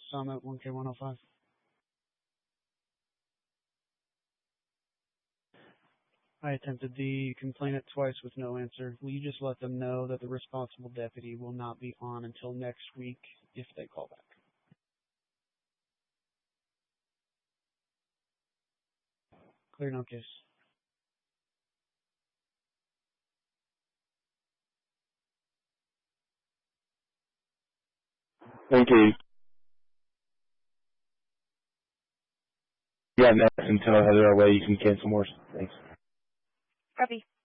Summit 1K105. I attempted the complainant twice with no answer. Will you just let them know that the responsible deputy will not be on until next week if they call back? Clear, no case. Thank you. Yeah, until Heather away, you can cancel more. Thanks. Copy.